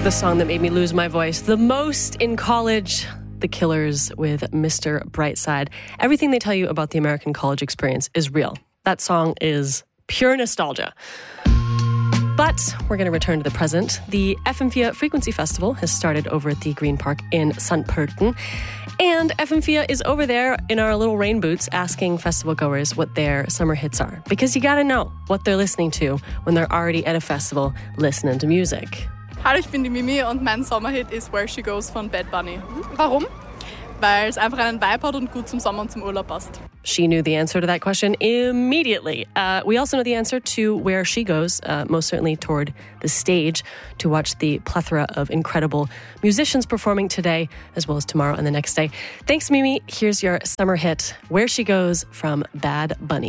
The song that made me lose my voice the most in college, The Killers with Mr. Brightside. Everything they tell you about the American college experience is real. That song is pure nostalgia. But we're going to return to the present. The FM4 Frequency Festival has started over at the Green Park in St. Pölten. And FM4 is over there in our little rain boots asking festival goers what their summer hits are. Because you got to know what they're listening to when they're already at a festival listening to music. Hallo, ich bin die Mimi und mein Sommerhit ist Where She Goes von Bad Bunny. Warum? Weil es einfach einen Vibe hat und gut zum Sommer und zum Urlaub passt. She knew the answer to that question immediately. We also know the answer to Where She Goes, most certainly toward the stage, to watch the plethora of incredible musicians performing today, as well as tomorrow and the next day. Thanks, Mimi. Here's your summer hit, Where She Goes from Bad Bunny.